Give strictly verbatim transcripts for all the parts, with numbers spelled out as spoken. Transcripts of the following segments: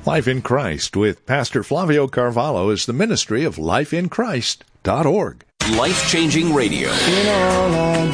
Life in Christ with Pastor Flavio Carvalho is the ministry of life in christ dot org. Life-changing radio. In all I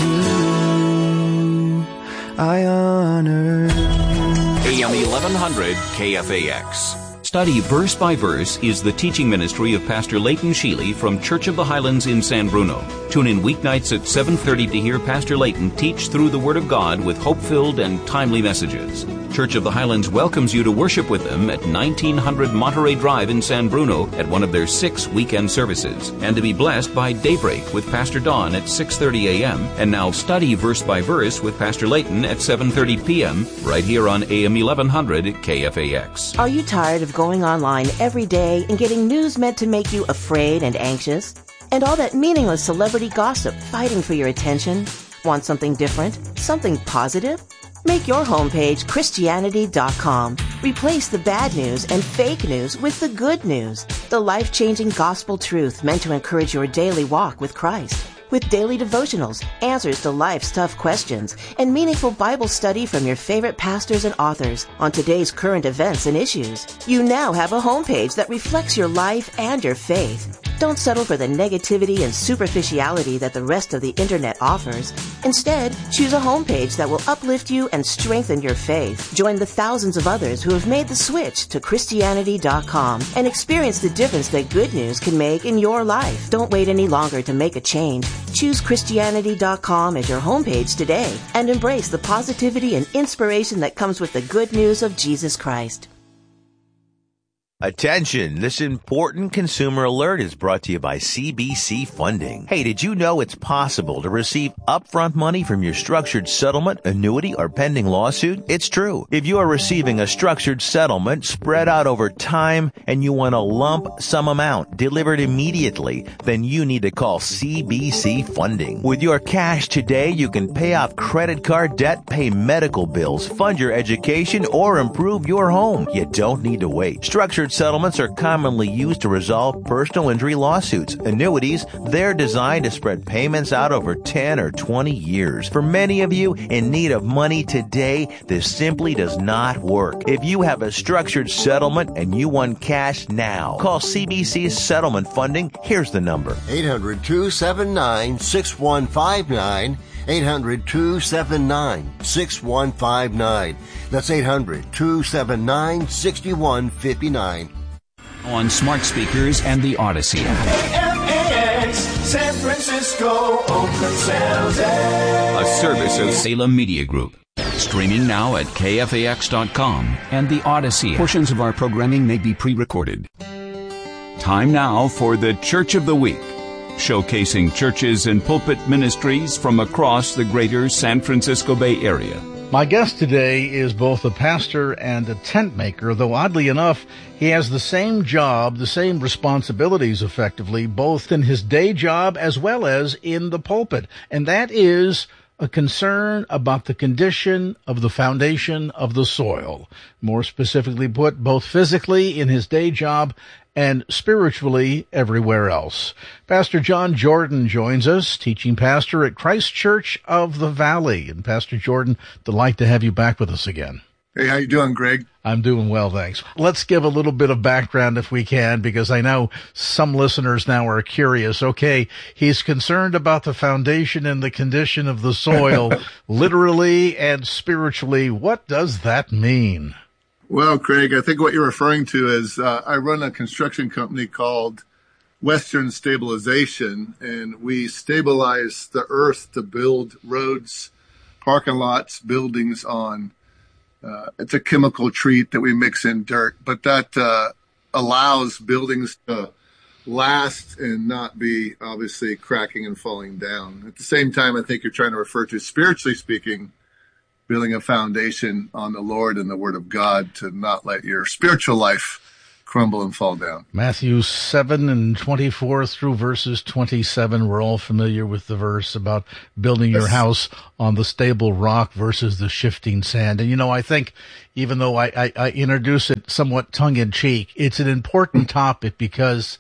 do, I honor A M eleven hundred K F A X. Study Verse by Verse is the teaching ministry of Pastor Leighton Sheely from Church of the Highlands in San Bruno. Tune in weeknights at seven thirty to hear Pastor Leighton teach through the Word of God with hope-filled and timely messages. Church of the Highlands welcomes you to worship with them at nineteen hundred Monterey Drive in San Bruno at one of their six weekend services, and to be blessed by Daybreak with Pastor Don at six thirty a.m. and now Study Verse by Verse with Pastor Leighton at seven thirty p.m. right here on A M eleven hundred K F A X. Are you tired of going online every day and getting news meant to make you afraid and anxious? And all that meaningless celebrity gossip fighting for your attention? Want something different? Something positive? Make your homepage Christianity dot com. Replace the bad news and fake news with the good news. The life-changing gospel truth meant to encourage your daily walk with Christ. With daily devotionals, answers to life's tough questions, and meaningful Bible study from your favorite pastors and authors on today's current events and issues. You now have a homepage that reflects your life and your faith. Don't settle for the negativity and superficiality that the rest of the internet offers. Instead, choose a homepage that will uplift you and strengthen your faith. Join the thousands of others who have made the switch to Christianity dot com and experience the difference that good news can make in your life. Don't wait any longer to make a change. Choose Christianity dot com as your homepage today and embrace the positivity and inspiration that comes with the good news of Jesus Christ. Attention, this important consumer alert is brought to you by C B C Funding. Hey, did you know it's possible to receive upfront money from your structured settlement, annuity, or pending lawsuit? It's true. If you are receiving a structured settlement spread out over time and you want a lump sum amount delivered immediately, then you need to call C B C Funding. With your cash today, you can pay off credit card debt, pay medical bills, fund your education, or improve your home. You don't need to wait. Structured settlements are commonly used to resolve personal injury lawsuits. Annuities, they're designed to spread payments out over ten or twenty years. For many of you in need of money today, this simply does not work. If you have a structured settlement and you want cash now, call C B C Settlement Funding. Here's the number. eight hundred, two seven nine, six one five nine. eight hundred, two seven nine, six one five nine. That's eight hundred, two seven nine, six one five nine. On smart speakers and the Odyssey app. A M A X, San Francisco, Oakland, San Jose. A service of Salem Media Group. Streaming now at K F A X dot com and the Odyssey app. Portions of our programming may be pre-recorded. Time now for the Church of the Week, showcasing churches and pulpit ministries from across the greater San Francisco Bay Area. My guest today is both a pastor and a tent maker, though oddly enough, he has the same job, the same responsibilities effectively, both in his day job as well as in the pulpit. And that is a concern about the condition of the foundation of the soil. More specifically put, both physically in his day job and spiritually everywhere else. Pastor John Jordan joins us, teaching pastor at Christ Church of the Valley. And Pastor Jordan, delight to have you back with us again. Hey, how you doing, Greg? I'm doing well, thanks. Let's give a little bit of background if we can, because I know some listeners now are curious. Okay, he's concerned about the foundation and the condition of the soil, literally and spiritually. What does that mean? Well, Craig, I think what you're referring to is uh, I run a construction company called Western Stabilization, and we stabilize the earth to build roads, parking lots, buildings on. Uh, it's a chemical treat that we mix in dirt, but that uh, allows buildings to last and not be obviously cracking and falling down. At the same time, I think you're trying to refer to, spiritually speaking, building a foundation on the Lord and the Word of God to not let your spiritual life crumble and fall down. Matthew seven and twenty-four through verses twenty-seven. We're all familiar with the verse about building your house on the stable rock versus the shifting sand. And, you know, I think even though I, I, I introduce it somewhat tongue-in-cheek, it's an important topic because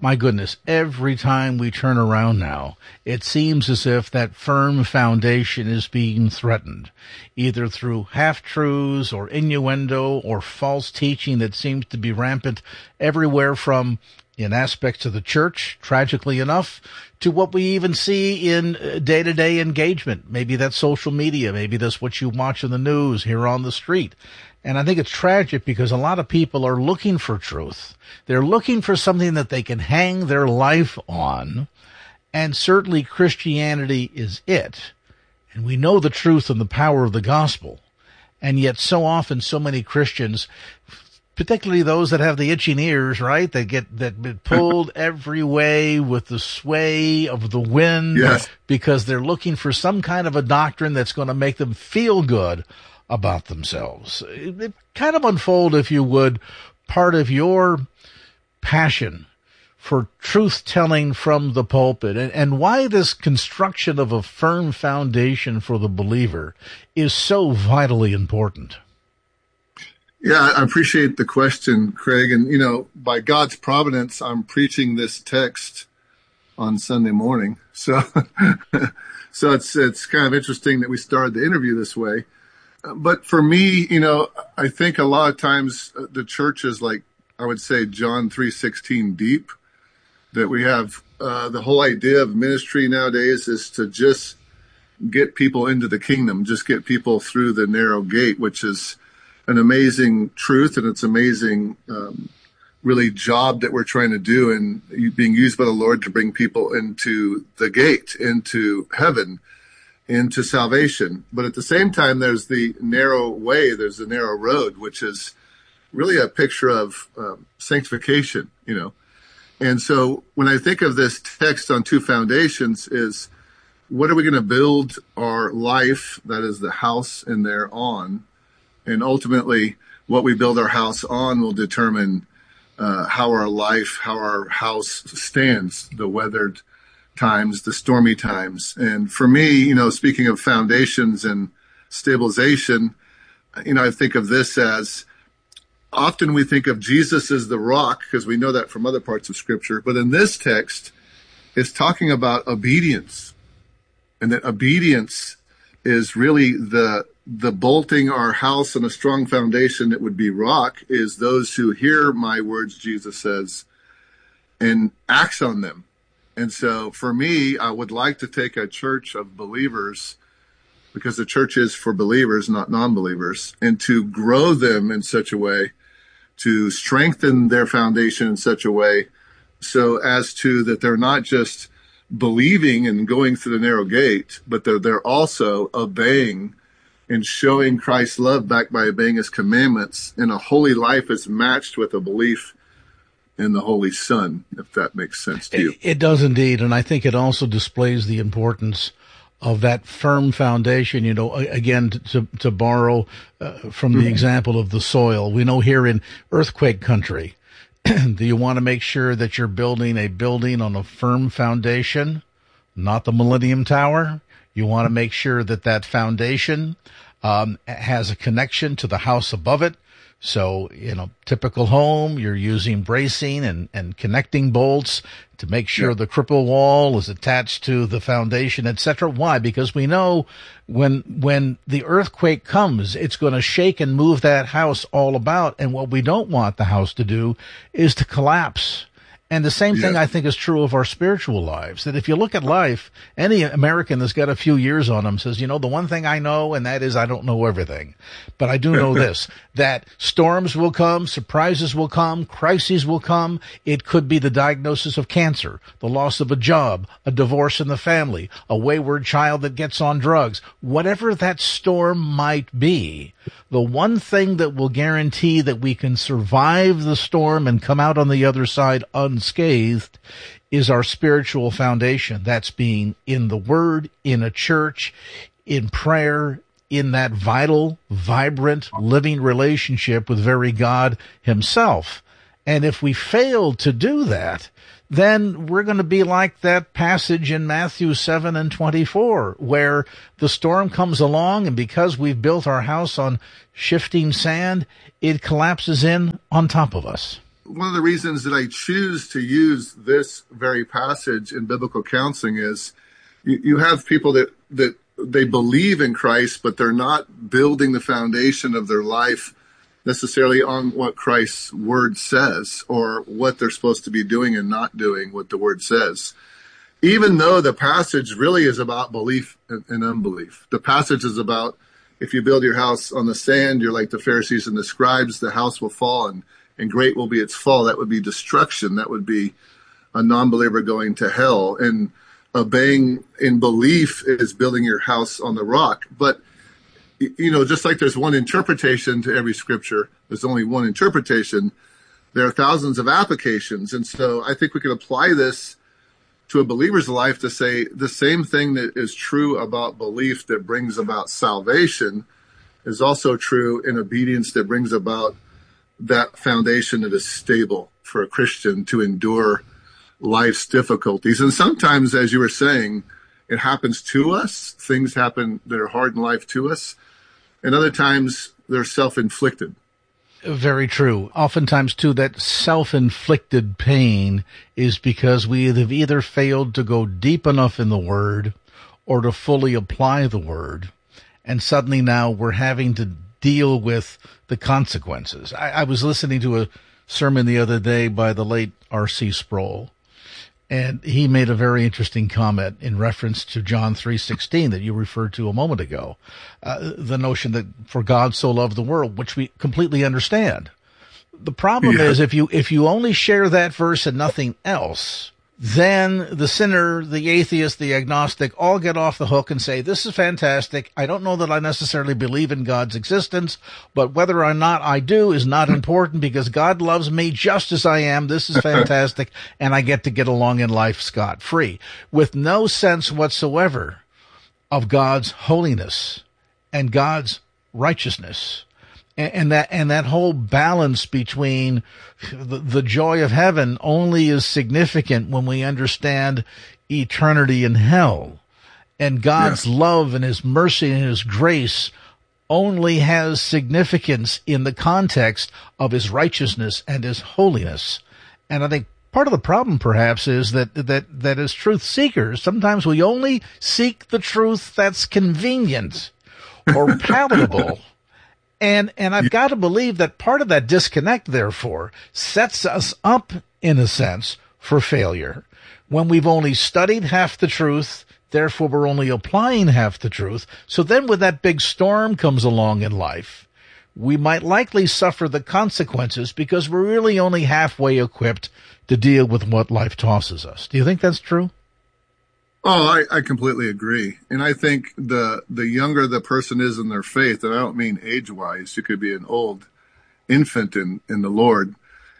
My goodness, every time we turn around now, it seems as if that firm foundation is being threatened, either through half-truths or innuendo or false teaching that seems to be rampant everywhere from in aspects of the church, tragically enough, to what we even see in day-to-day engagement. Maybe that's social media. Maybe that's what you watch in the news here on the street. And I think it's tragic because a lot of people are looking for truth. They're looking for something that they can hang their life on. And certainly Christianity is it. And we know the truth and the power of the gospel. And yet so often so many Christians, particularly those that have the itching ears, right? They get that get pulled every way with the sway of the wind. Yes. Because they're looking for some kind of a doctrine that's going to make them feel good about themselves. It, it kind of unfold, if you would, part of your passion for truth-telling from the pulpit, and, and why this construction of a firm foundation for the believer is so vitally important. Yeah, I appreciate the question, Craig. And, you know, by God's providence, I'm preaching this text on Sunday morning. So, so it's, it's kind of interesting that we started the interview this way. But for me, you know, I think a lot of times the church is like, I would say, John three sixteen deep, that we have uh, the whole idea of ministry nowadays is to just get people into the kingdom, just get people through the narrow gate, which is an amazing truth, and it's amazing, um, really job that we're trying to do and being used by the Lord to bring people into the gate, into heaven, into salvation. But at the same time, there's the narrow way, there's the narrow road, which is really a picture of um, sanctification, you know. And so when I think of this text on two foundations is, what are we going to build our life, that is the house in there, on? And ultimately, what we build our house on will determine uh, how our life, how our house stands, the weathered times, the stormy times. And for me, you know, speaking of foundations and stabilization, you know, I think of this as, often we think of Jesus as the rock because we know that from other parts of Scripture. But in this text, it's talking about obedience, and that obedience is really the the bolting our house on a strong foundation that would be rock, is those who hear my words, Jesus says, and acts on them. And so for me, I would like to take a church of believers, because the church is for believers, not non-believers, and to grow them in such a way, to strengthen their foundation in such a way so as to that they're not just believing and going through the narrow gate, but they're, they're also obeying and showing Christ's love back by obeying his commandments. And a holy life is matched with a belief in the Holy Son, if that makes sense to you. It, it does indeed. And I think it also displays the importance of that firm foundation. You know, again, to, to borrow uh, from the mm-hmm. example of the soil, we know here in earthquake country, do you want to make sure that you're building a building on a firm foundation, not the Millennium Tower? You want to make sure that that foundation um, has a connection to the house above it. So, you know, typical home, you're using bracing and, and connecting bolts to make sure yeah. the cripple wall is attached to the foundation, et cetera. Why? Because we know when when the earthquake comes, it's going to shake and move that house all about. And what we don't want the house to do is to collapse. And the same thing, yeah. I think, is true of our spiritual lives, that if you look at life, any American that's got a few years on him says, you know, the one thing I know, and that is I don't know everything. But I do know this, that storms will come, surprises will come, crises will come. It could be the diagnosis of cancer, the loss of a job, a divorce in the family, a wayward child that gets on drugs. Whatever that storm might be, the one thing that will guarantee that we can survive the storm and come out on the other side unscathed is our spiritual foundation. That's being in the Word, in a church, in prayer, in that vital, vibrant, living relationship with very God himself. And if we fail to do that, then we're going to be like that passage in Matthew seven and twenty-four, where the storm comes along, and because we've built our house on shifting sand, it collapses in on top of us. one of the reasons that I choose to use this very passage in biblical counseling is you, you have people that, that they believe in Christ, but they're not building the foundation of their life necessarily on what Christ's word says or what they're supposed to be doing and not doing what the word says. Even though the passage really is about belief and unbelief. The passage is about if you build your house on the sand, you're like the Pharisees and the scribes, the house will fall and, and great will be its fall. That would be destruction. That would be a non-believer going to hell. And obeying in belief is building your house on the rock. But, you know, just like there's one interpretation to every scripture, there's only one interpretation. There are thousands of applications. And so I think we can apply this to a believer's life to say the same thing that is true about belief that brings about salvation is also true in obedience that brings about that foundation that is stable for a Christian to endure life's difficulties. And sometimes, as you were saying, it happens to us. Things happen that are hard in life to us. And other times they're self-inflicted. Very true. Oftentimes, too, that self-inflicted pain is because we have either failed to go deep enough in the Word or to fully apply the Word. And suddenly now we're having to deal with the consequences. I, I was listening to a sermon the other day by the late R C Sproul, and he made a very interesting comment in reference to John three sixteen that you referred to a moment ago. Uh, the notion that for God so loved the world, which we completely understand. The problem yeah. is if you, if you only share that verse and nothing else, then the sinner, the atheist, the agnostic all get off the hook and say, this is fantastic. I don't know that I necessarily believe in God's existence, but whether or not I do is not important because God loves me just as I am. This is fantastic. And I get to get along in life scot-free with no sense whatsoever of God's holiness and God's righteousness. And that, and that whole balance between the, the joy of heaven only is significant when we understand eternity in hell. And God's yes. love and his mercy and his grace only has significance in the context of his righteousness and his holiness. And I think part of the problem perhaps is that, that, that as truth seekers, sometimes we only seek the truth that's convenient or palatable. And, and I've got to believe that part of that disconnect, therefore, sets us up, in a sense, for failure. When we've only studied half the truth, therefore we're only applying half the truth. So then when that big storm comes along in life, we might likely suffer the consequences because we're really only halfway equipped to deal with what life tosses us. Do you think that's true? Oh, I, I completely agree. And I think the the younger the person is in their faith, and I don't mean age-wise, you could be an old infant in, in the Lord,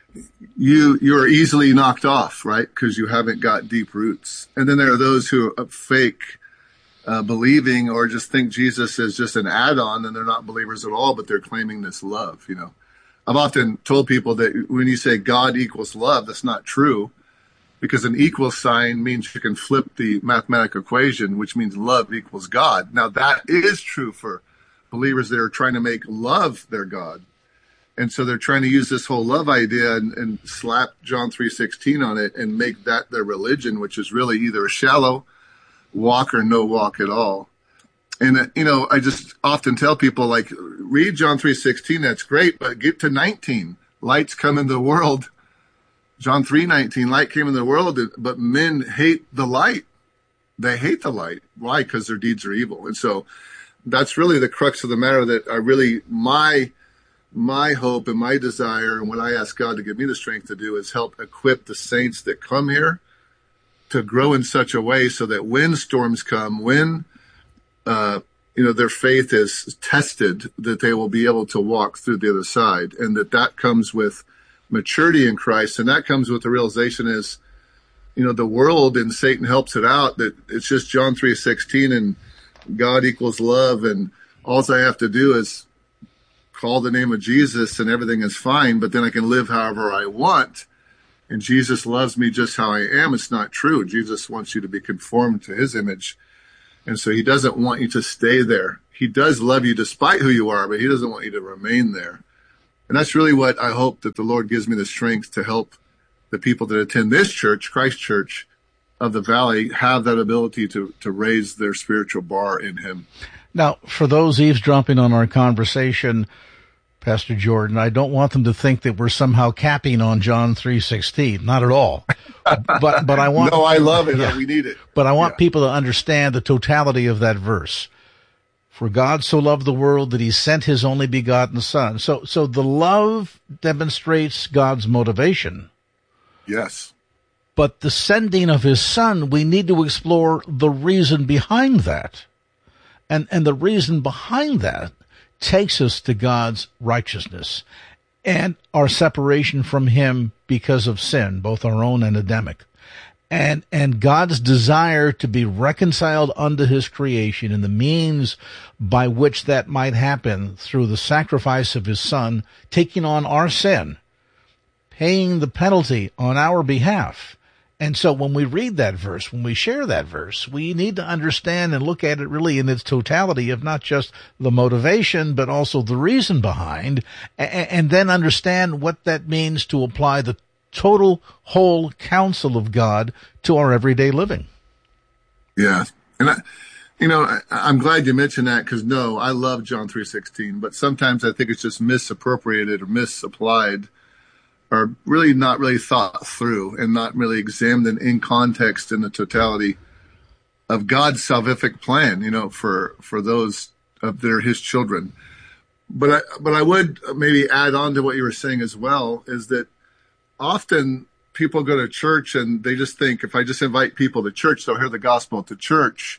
you you are easily knocked off, right? Because you haven't got deep roots. And then there are those who are fake uh, believing or just think Jesus is just an add-on and they're not believers at all, but they're claiming this love, you know. I've often told people that when you say God equals love, that's not true. Because an equal sign means you can flip the mathematical equation, which means love equals God. Now, that is true for believers that are trying to make love their God. And so they're trying to use this whole love idea and, and slap John three sixteen on it and make that their religion, which is really either a shallow walk or no walk at all. And, uh, you know, I just often tell people, like, read John three sixteen, that's great, but get to nineteen. Lights come into the world. John three nineteen, light came in the world, but men hate the light. They hate the light. Why? Because their deeds are evil. And so that's really the crux of the matter that I really, my, my hope and my desire and what I ask God to give me the strength to do is help equip the saints that come here to grow in such a way so that when storms come, when, uh, you know, their faith is tested, that they will be able to walk through the other side, and that that comes with maturity in Christ. And that comes with the realization is, you know, the world and Satan helps it out that it's just John three sixteen and God equals love. And all I have to do is call the name of Jesus and everything is fine, but then I can live however I want. And Jesus loves me just how I am. It's not true. Jesus wants you to be conformed to his image. And so he doesn't want you to stay there. He does love you despite who you are, but he doesn't want you to remain there. And that's really what I hope that the Lord gives me the strength to help the people that attend this church, Christ Church of the Valley, have that ability to, to raise their spiritual bar in him. Now, for those eavesdropping on our conversation, Pastor Jordan, I don't want them to think that we're somehow capping on John three sixteen. Not at all. But but I want No, I love it. Yeah, we need it. But I want yeah. people to understand the totality of that verse. For God so loved the world that he sent his only begotten Son. So so the love demonstrates God's motivation. Yes. But the sending of his Son, we need to explore the reason behind that. And and the reason behind that takes us to God's righteousness and our separation from him because of sin, both our own and Adamic. And and God's desire to be reconciled unto his creation, and the means by which that might happen through the sacrifice of his Son, taking on our sin, paying the penalty on our behalf. And so when we read that verse, when we share that verse, we need to understand and look at it really in its totality of not just the motivation, but also the reason behind, and then understand what that means to apply the total whole counsel of God to our everyday living. Yeah. And I, you know, I, I'm glad you mentioned that, because no, I love John three sixteen, but sometimes I think it's just misappropriated or misapplied, or really not really thought through and not really examined in context in the totality of God's salvific plan, you know, for, for those of that are his children. But I, but I would maybe add on to what you were saying as well, is that often people go to church and they just think, if I just invite people to church, they'll hear the gospel at the church.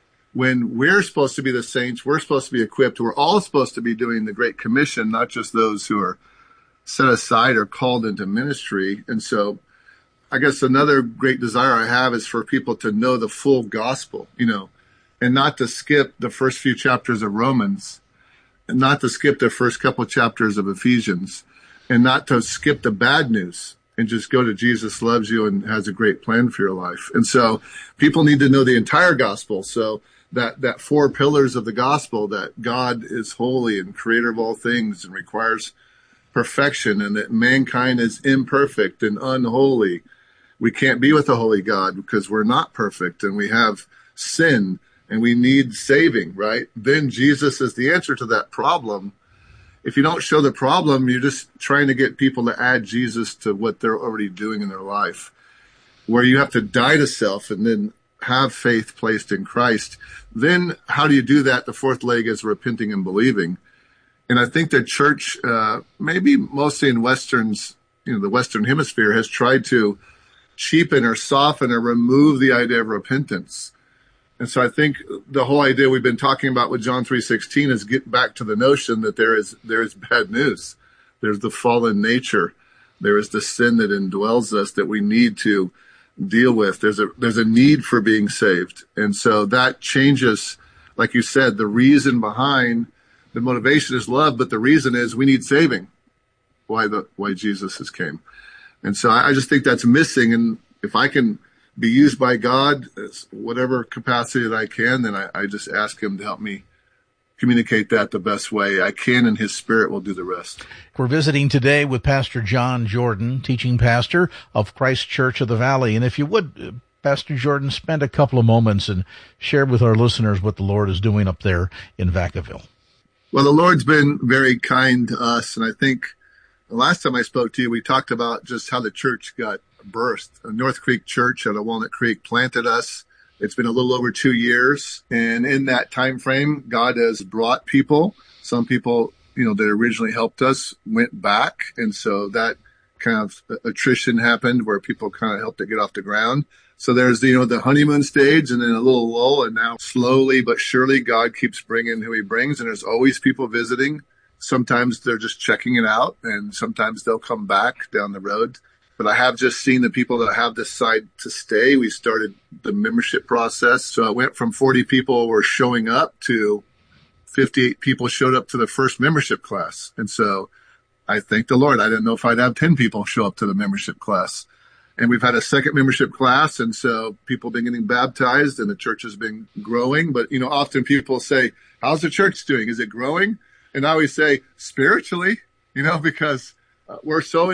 When we're supposed to be the saints, we're supposed to be equipped. We're all supposed to be doing the Great Commission, not just those who are set aside or called into ministry. And so I guess another great desire I have is for people to know the full gospel, you know, and not to skip the first few chapters of Romans, and not to skip the first couple of chapters of Ephesians, and not to skip the bad news and just go to Jesus loves you and has a great plan for your life. And so people need to know the entire gospel. So that, that four pillars of the gospel, that God is holy and creator of all things and requires perfection, and that mankind is imperfect and unholy. We can't be with a holy God because we're not perfect and we have sin and we need saving, right? Then Jesus is the answer to that problem. If you don't show the problem, you're just trying to get people to add Jesus to what they're already doing in their life, where you have to die to self and then have faith placed in Christ. Then how do you do that? The fourth leg is repenting and believing. And I think the church, uh, maybe mostly in Westerns, you know, the Western Hemisphere, has tried to cheapen or soften or remove the idea of repentance. And so I think the whole idea we've been talking about with John three sixteen is get back to the notion that there is, there is bad news. There's the fallen nature. There is the sin that indwells us that we need to deal with. There's a, there's a need for being saved. And so that changes, like you said, the reason behind. The motivation is love, but the reason is we need saving. Why the why Jesus has came. And so I, I just think that's missing. And if I can be used by God, whatever capacity that I can, then I, I just ask him to help me communicate that the best way I can, and his Spirit will do the rest. We're visiting today with Pastor John Jordan, teaching pastor of Christ Church of the Valley. And if you would, Pastor Jordan, spend a couple of moments and share with our listeners what the Lord is doing up there in Vacaville. Well, the Lord's been very kind to us, and I think the last time I spoke to you, we talked about just how the church got birthed. North Creek Church out of Walnut Creek planted us. It's been a little over two years, and in that time frame, God has brought people. Some people, you know, that originally helped us went back, and so that kind of attrition happened where people kind of helped it get off the ground. So there's, you know, the honeymoon stage and then a little lull, and now slowly but surely God keeps bringing who he brings, and there's always people visiting. Sometimes they're just checking it out, and sometimes they'll come back down the road. But I have just seen the people that have decided to stay. We started the membership process. So it went from forty people were showing up to fifty-eight people showed up to the first membership class. And so I thank the Lord. I didn't know if I'd have ten people show up to the membership class. And we've had a second membership class, and so people have been getting baptized, and the church has been growing. But, you know, often people say, how's the church doing? Is it growing? And I always say, spiritually, you know, because uh, we're so